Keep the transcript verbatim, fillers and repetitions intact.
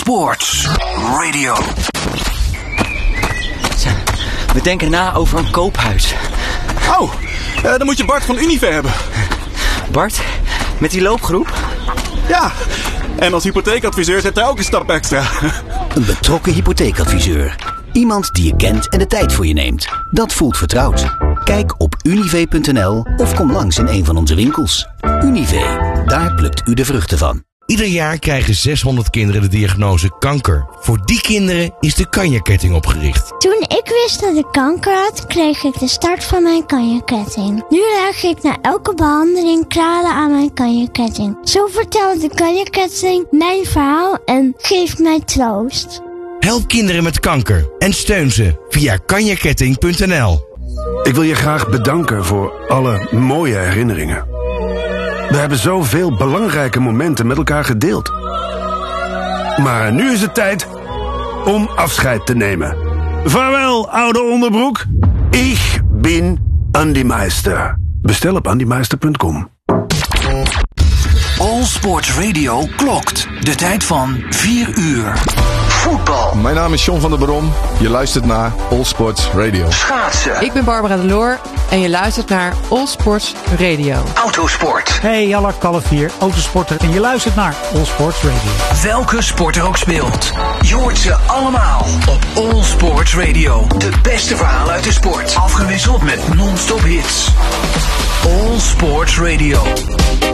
Sports Radio. We denken na over een koophuis. Oh, uh, dan moet je Bart van Unive hebben. Bart, met die loopgroep? Ja, en als hypotheekadviseur zet hij ook een stap extra. Een betrokken hypotheekadviseur. Iemand die je kent en de tijd voor je neemt. Dat voelt vertrouwd. Kijk op unive punt n l of kom langs in een van onze winkels. Unive, daar plukt u de vruchten van. Ieder jaar krijgen zeshonderd kinderen de diagnose kanker. Voor die kinderen is de Kanja-ketting opgericht. Toen ik wist dat ik kanker had, kreeg ik de start van mijn Kanja-ketting. Nu leg ik na elke behandeling kralen aan mijn Kanja-ketting. Zo vertelt de Kanja-ketting mijn verhaal en geeft mij troost. Help kinderen met kanker en steun ze via kanja ketting punt n l. Ik wil je graag bedanken voor alle mooie herinneringen. We hebben zoveel belangrijke momenten met elkaar gedeeld. Maar nu is het tijd om afscheid te nemen. Vaarwel, oude onderbroek. Ik ben Andy Meister. Bestel op andy meister punt com. All Sports Radio klokt. De tijd van vier uur. Voetbal. Mijn naam is John van der Brom. Je luistert naar All Sports Radio. Schaatsen. Ik ben Barbara de Loor en je luistert naar All Sports Radio. Autosport. Hey, Jalla Kalf hier, autosporter. En je luistert naar All Sports Radio. Welke sport er ook speelt. Je hoort ze allemaal op All Sports Radio. De beste verhalen uit de sport. Afgewisseld met non-stop hits. All Sports Radio.